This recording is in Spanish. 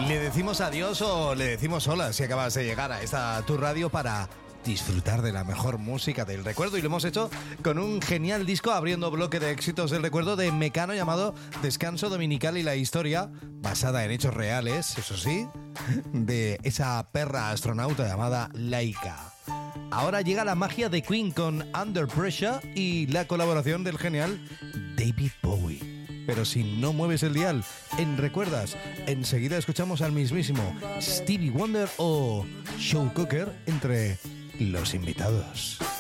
¿Le decimos adiós o le decimos hola si acabas de llegar a esta tu radio para disfrutar de la mejor música del recuerdo? Y lo hemos hecho con un genial disco abriendo bloque de éxitos del recuerdo de Mecano llamado Descanso Dominical, y la historia, basada en hechos reales, eso sí, de esa perra astronauta llamada Laika. Ahora llega la magia de Queen con Under Pressure y la colaboración del genial David Bowie. Pero si no mueves el dial en Recuerdas, enseguida escuchamos al mismísimo Stevie Wonder o Joe Cocker entre los invitados.